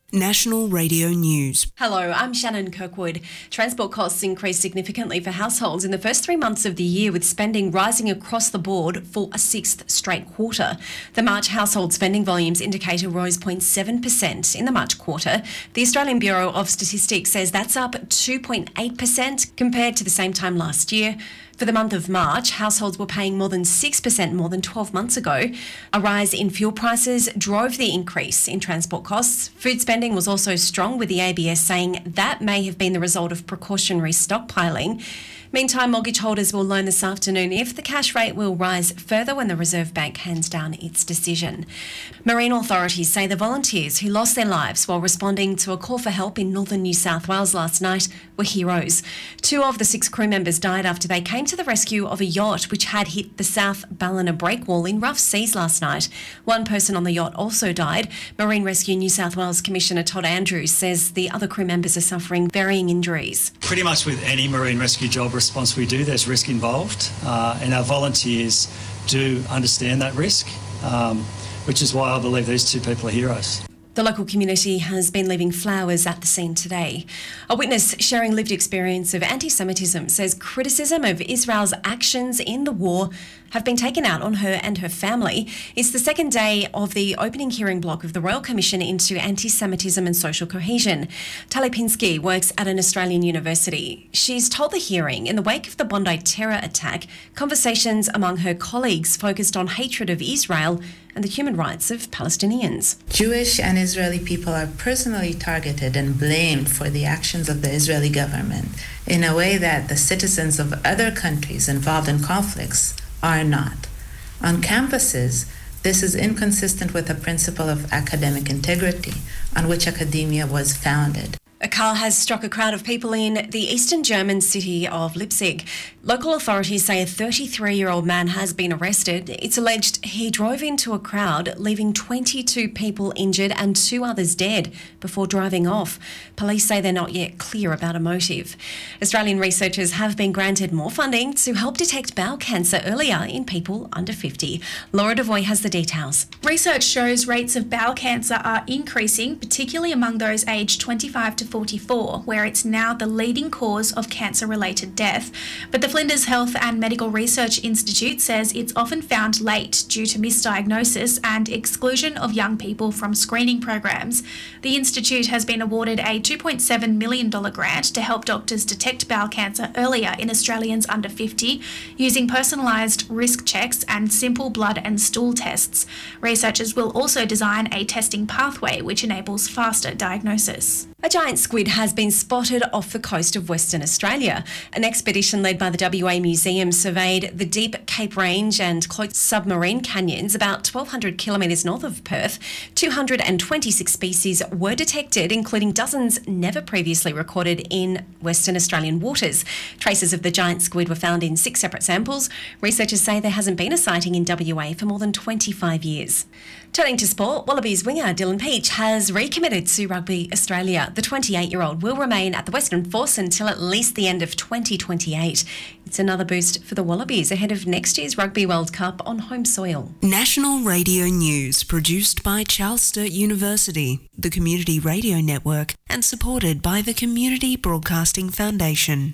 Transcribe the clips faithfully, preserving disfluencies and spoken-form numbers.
National Radio News. Hello, I'm Shannon Kirkwood. Transport costs increased significantly for households in the first three months of the year, with spending rising across the board for a sixth straight quarter. The March household spending volumes indicator rose zero point seven percent in the March quarter. The Australian Bureau of Statistics says that's up two point eight percent compared to the same time last year. For the month of March, households were paying more than six percent more than twelve months ago. A rise in fuel prices drove the increase in transport costs. Food spending was also strong, with the A B S saying that may have been the result of precautionary stockpiling. Meantime, mortgage holders will learn this afternoon if the cash rate will rise further when the Reserve Bank hands down its decision. Marine authorities say the volunteers who lost their lives while responding to a call for help in northern New South Wales last night were heroes. Two of the six crew members died after they came to the rescue of a yacht which had hit the South Ballina breakwall in rough seas last night. One person on the yacht also died. Marine Rescue New South Wales Commissioner Todd Andrews says the other crew members are suffering varying injuries. Pretty much with any marine rescue job response we do, there's risk involved, uh, and our volunteers do understand that risk, um, which is why I believe these two people are heroes. The local community has been leaving flowers at the scene today. A witness sharing lived experience of anti-Semitism says criticism of Israel's actions in the war have been taken out on her and her family. It's the second day of the opening hearing block of the Royal Commission into Anti-Semitism and Social Cohesion. Tali Pinsky works at an Australian university. She's told the hearing, in the wake of the Bondi terror attack, conversations among her colleagues focused on hatred of Israel and the human rights of Palestinians. Jewish and Israeli people are personally targeted and blamed for the actions of the Israeli government in a way that the citizens of other countries involved in conflicts are not. On campuses, this is inconsistent with the principle of academic integrity on which academia was founded. A car has struck a crowd of people in the eastern German city of Leipzig. Local authorities say a thirty-three-year-old man has been arrested. It's alleged he drove into a crowd, leaving twenty-two people injured and two others dead before driving off. Police say they're not yet clear about a motive. Australian researchers have been granted more funding to help detect bowel cancer earlier in people under fifty. Laura Devoy has the details. Research shows rates of bowel cancer are increasing, particularly among those aged twenty-five to forty-four, where it's now the leading cause of cancer-related death. But the Flinders Health and Medical Research Institute says it's often found late due to misdiagnosis and exclusion of young people from screening programs. The institute has been awarded a two point seven million dollars grant to help doctors detect bowel cancer earlier in Australians under fifty, using personalised risk checks and simple blood and stool tests. Researchers will also design a testing pathway which enables faster diagnosis. A giant squid has been spotted off the coast of Western Australia. An expedition led by the W A Museum surveyed the deep Cape Range and close submarine canyons about twelve hundred kilometres north of Perth. two hundred twenty-six species were detected, including dozens never previously recorded in Western Australian waters. Traces of the giant squid were found in six separate samples. Researchers say there hasn't been a sighting in W A for more than twenty-five years. Turning to sport, Wallabies winger Dylan Peach has recommitted to Rugby Australia. The twenty-eight-year-old will remain at the Western Force until at least the end of twenty twenty-eight. It's another boost for the Wallabies ahead of next year's Rugby World Cup on home soil. National Radio News, produced by Charles Sturt University, the Community Radio Network, and supported by the Community Broadcasting Foundation.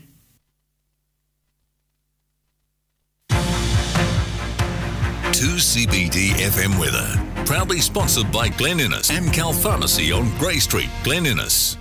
two C B D F M weather. Proudly sponsored by Glen Innes, Amcal Pharmacy on Grey Street, Glen Innes.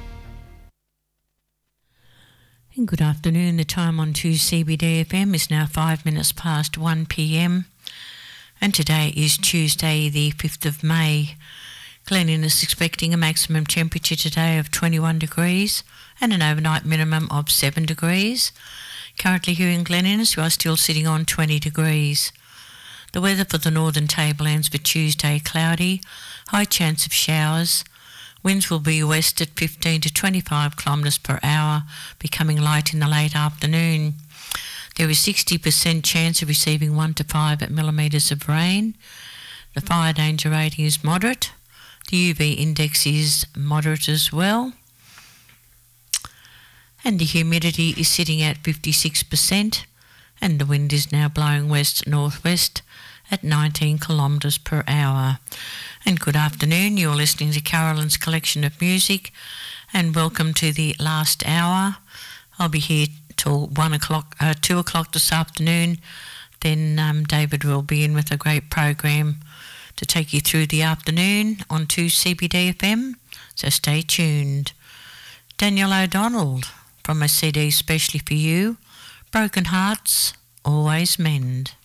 Good afternoon. The time on two C B D F M is now five minutes past one p m and today is Tuesday the fifth of May. Glen Innes expecting a maximum temperature today of twenty-one degrees and an overnight minimum of seven degrees. Currently here in Glen Innes we are still sitting on twenty degrees. The weather for the northern tablelands for Tuesday, cloudy, high chance of showers. Winds will be west at fifteen to twenty-five kilometres per hour, becoming light in the late afternoon. There is sixty percent chance of receiving one to five millimetres of rain. The fire danger rating is moderate. The U V index is moderate as well. And the humidity is sitting at fifty-six percent. And the wind is now blowing west-northwest at nineteen kilometres per hour. And good afternoon, you're listening to Carolyn's Collection of Music, and welcome to the last hour. I'll be here till one o'clock, uh, two o'clock this afternoon. Then um, David will be in with a great program to take you through the afternoon on two C B D F M, so stay tuned. Daniel O'Donnell from a C D specially for you, Broken Hearts Always Mend.